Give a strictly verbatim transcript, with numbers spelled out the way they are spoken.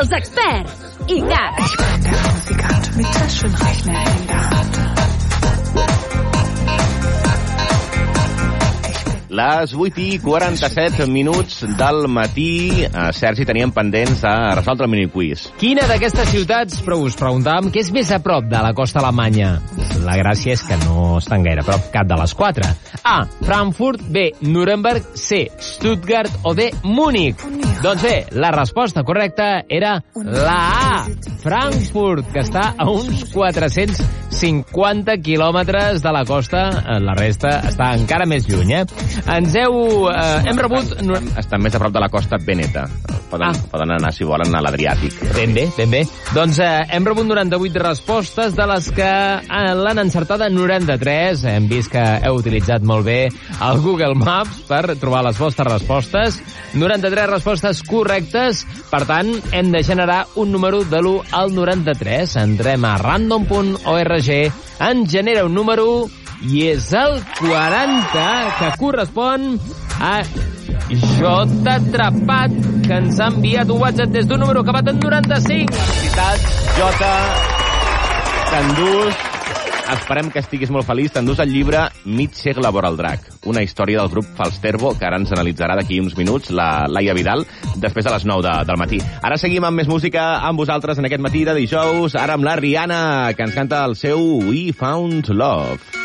els experts. I Gat. Ich bin der Musikant mit Taschenrechner in der Hand. Les vuit i quaranta-set minuts del matí. Eh, Sergi, teníem pendents de resoldre el miniquiz. Quina d'aquestes ciutats, però us preguntàvem, què és més a prop de la costa alemanya? La gràcia és que no estan gaire a prop cap de les quatre. A. Frankfurt. B. Nuremberg. C. Stuttgart. O D. Múnich. Doncs bé, la resposta correcta era la A. Frankfurt, que està a uns quatre-cents cinquanta quilòmetres de la costa. La resta està encara més lluny, eh? Ens heu... Eh, hem rebut... Estan més a prop de la costa Veneta. Poden, ah. poden anar, si volen, a l'Adriàtic. Ben bé, ben bé. Doncs eh, hem rebut noranta-vuit respostes, de les que eh, l'han encertada noranta-tres. Hem vist que heu utilitzat molt bé el Google Maps per trobar les vostres respostes. noranta-tres respostes correctes. Per tant, hem de generar un número de l'u al noranta-tres. Entrem a random punt org, en genera un número... i és el quaranta, que correspon a J. Atrapat, que ens ha enviat un WhatsApp des d'un número acabat en noranta-cinc. Felicitats, Jota. T'endús, esperem que estiguis molt feliç, t'endús el llibre Mig segle vora el drac, una història del grup Falsterbo, que ara ens analitzarà d'aquí uns minuts la Laia Vidal, després de les nou de, del matí. Ara seguim amb més música amb vosaltres en aquest matí de dijous, ara amb la Rihanna, que ens canta el seu We Found Love.